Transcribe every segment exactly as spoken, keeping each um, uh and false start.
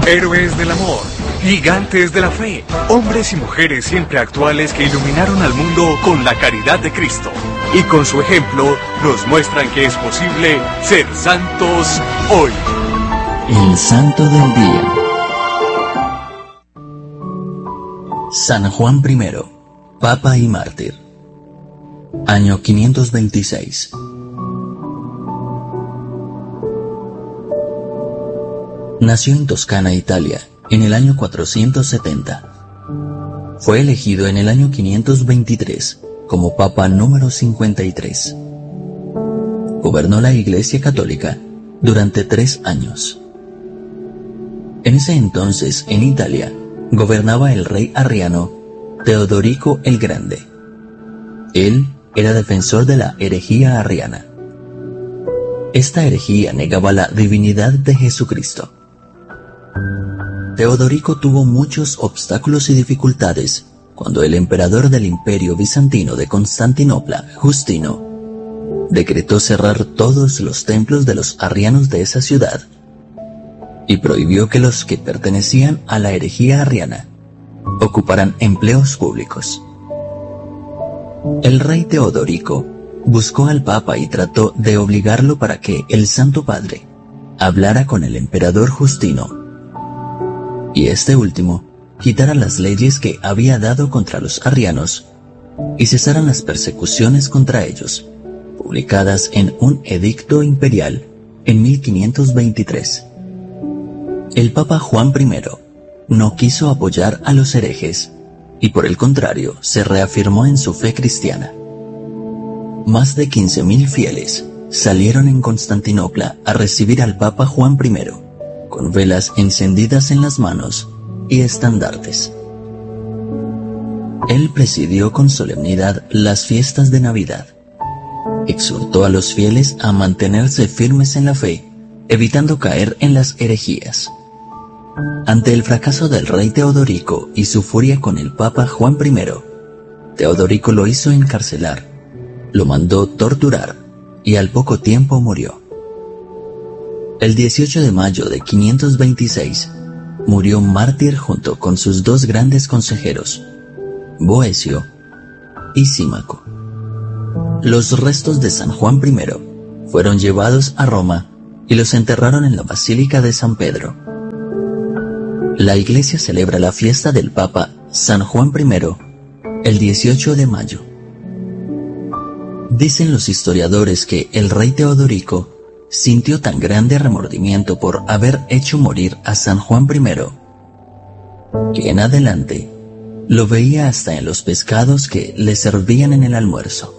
Héroes del amor, gigantes de la fe, hombres y mujeres siempre actuales que iluminaron al mundo con la caridad de Cristo. Y con su ejemplo nos muestran que es posible ser santos hoy. El Santo del Día. San Juan primero, Papa y Mártir. Año quinientos veintiséis. Nació en Toscana, Italia, en el año cuatrocientos setenta. Fue elegido en el año quinientos veintitrés como Papa número cincuenta y tres. Gobernó la Iglesia Católica durante tres años. En ese entonces, en Italia, gobernaba el rey arriano Teodorico el Grande. Él era defensor de la herejía arriana. Esta herejía negaba la divinidad de Jesucristo. Teodorico tuvo muchos obstáculos y dificultades cuando el emperador del Imperio Bizantino de Constantinopla, Justino, decretó cerrar todos los templos de los arrianos de esa ciudad y prohibió que los que pertenecían a la herejía arriana ocuparan empleos públicos. El rey Teodorico buscó al Papa y trató de obligarlo para que el Santo Padre hablara con el emperador Justino y este último quitara las leyes que había dado contra los arrianos y cesaran las persecuciones contra ellos, publicadas en un edicto imperial en mil quinientos veintitrés. El Papa Juan primero no quiso apoyar a los herejes y por el contrario se reafirmó en su fe cristiana. Más de quince mil fieles salieron en Constantinopla a recibir al Papa Juan primero, con velas encendidas en las manos y estandartes. Él presidió con solemnidad las fiestas de Navidad. Exhortó a los fieles a mantenerse firmes en la fe, evitando caer en las herejías. Ante el fracaso del rey Teodorico y su furia con el Papa Juan primero, Teodorico lo hizo encarcelar, lo mandó torturar y al poco tiempo murió. El dieciocho de mayo de quinientos veintiséis murió mártir junto con sus dos grandes consejeros, Boecio y Símaco. Los restos de San Juan primero fueron llevados a Roma y los enterraron en la Basílica de San Pedro. La Iglesia celebra la fiesta del Papa San Juan primero el dieciocho de mayo. Dicen los historiadores que el rey Teodorico sintió tan grande remordimiento por haber hecho morir a San Juan primero que en adelante lo veía hasta en los pescados que le servían en el almuerzo.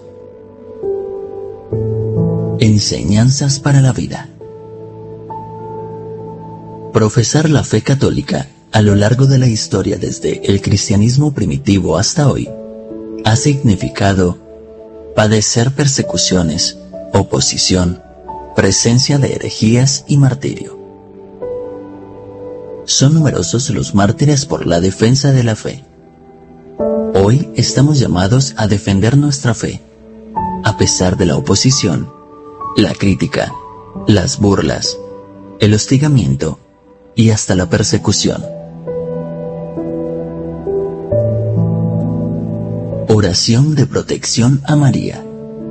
Enseñanzas para la vida. Profesar la fe católica a lo largo de la historia desde el cristianismo primitivo hasta hoy ha significado padecer persecuciones, oposición, presencia de herejías y martirio. Son numerosos los mártires por la defensa de la fe. Hoy estamos llamados a defender nuestra fe, a pesar de la oposición, la crítica, las burlas, el hostigamiento y hasta la persecución. Oración de protección a María.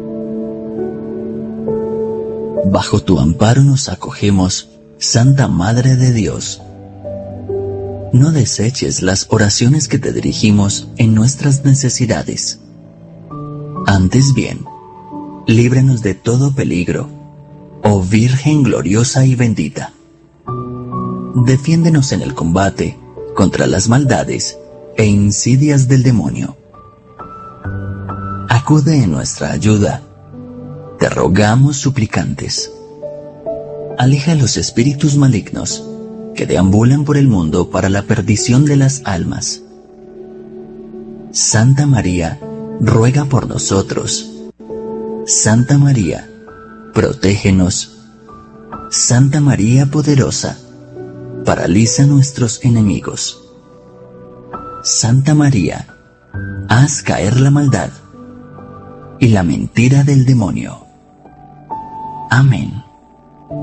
Bajo tu amparo nos acogemos, Santa Madre de Dios. No deseches las oraciones que te dirigimos en nuestras necesidades. Antes bien, líbranos de todo peligro, oh Virgen gloriosa y bendita. Defiéndenos en el combate contra las maldades e insidias del demonio. Acude en nuestra ayuda, te rogamos suplicantes. Aleja los espíritus malignos que deambulan por el mundo para la perdición de las almas. Santa María, ruega por nosotros. Santa María, protégenos. Santa María poderosa, paraliza nuestros enemigos. Santa María, haz caer la maldad y la mentira del demonio. Amén.